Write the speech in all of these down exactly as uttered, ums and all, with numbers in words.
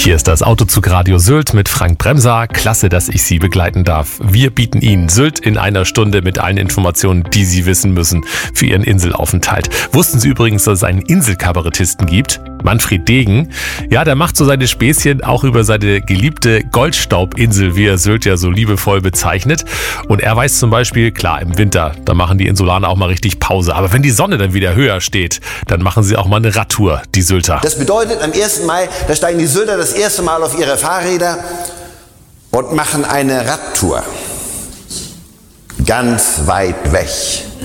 Hier ist das Autozug Radio Sylt mit Frank Bremser. Klasse, dass ich Sie begleiten darf. Wir bieten Ihnen Sylt in einer Stunde mit allen Informationen, die Sie wissen müssen für Ihren Inselaufenthalt. Wussten Sie übrigens, dass es einen Inselkabarettisten gibt? Manfred Degen. Ja, der macht so seine Späßchen auch über seine geliebte Goldstaubinsel, wie er Sylt ja so liebevoll bezeichnet. Und er weiß zum Beispiel, klar, im Winter, da machen die Insulaner auch mal richtig Pause. Aber wenn die Sonne dann wieder höher steht, dann machen sie auch mal eine Radtour, die Sylter. Das bedeutet, am ersten Mai, da steigen die Sylter das erste Mal auf ihre Fahrräder und machen eine Radtour. Ganz weit weg.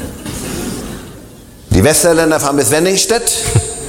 Die Westerländer fahren bis Wenningstedt.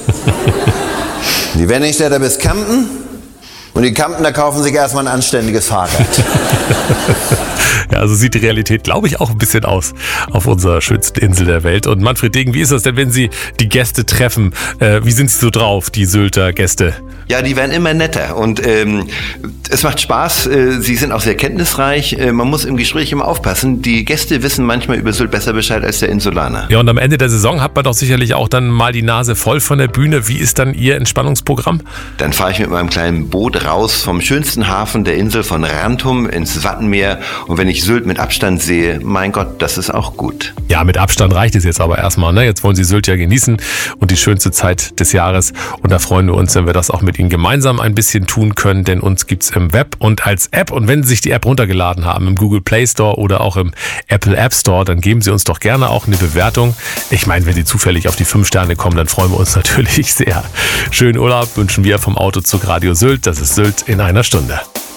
Die Wenningstädter bis Kampen und die Kampener kaufen sich erstmal ein anständiges Fahrrad. Ja, also sieht die Realität, glaube ich, auch ein bisschen aus auf unserer schönsten Insel der Welt. Und Manfred Degen, wie ist das denn, wenn Sie die Gäste treffen? Äh, wie sind Sie so drauf, die Sylter Gäste? Ja, die werden immer netter und ähm, es macht Spaß. Äh, sie sind auch sehr kenntnisreich. Äh, man muss im Gespräch immer aufpassen. Die Gäste wissen manchmal über Sylt besser Bescheid als der Insulaner. Ja, und am Ende der Saison hat man doch sicherlich auch dann mal die Nase voll von der Bühne. Wie ist dann Ihr Entspannungsprogramm? Dann fahre ich mit meinem kleinen Boot raus vom schönsten Hafen der Insel von Rantum ins Wattenmeer. Und wenn ich Sylt mit Abstand sehe, mein Gott, das ist auch gut. Ja, mit Abstand reicht es jetzt aber erstmal. Ne? Jetzt wollen Sie Sylt ja genießen und die schönste Zeit des Jahres. Und da freuen wir uns, wenn wir das auch mit Ihnen gemeinsam ein bisschen tun können, denn uns gibt's im Web und als App. Und wenn Sie sich die App runtergeladen haben, im Google Play Store oder auch im Apple App Store, dann geben Sie uns doch gerne auch eine Bewertung. Ich meine, wenn Sie zufällig auf die fünf Sterne kommen, dann freuen wir uns natürlich sehr. Schönen Urlaub wünschen wir vom Autozug Radio Sylt. Das ist Sylt in einer Stunde.